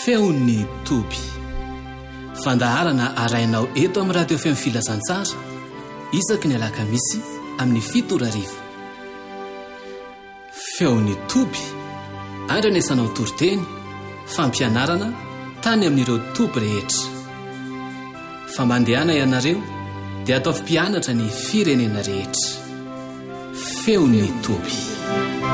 feon'ny toby fandaharana arainao eto amin'ny radio feo filazantsara isaky ny alakamisy amin'ny 7:00 feon'ny toby andranesanao toroteny fampianarana tany amin'ireo toby rehetra fa mandehana ianareo dia ataovy mpianatra ny firenena rehetra feon'ny toby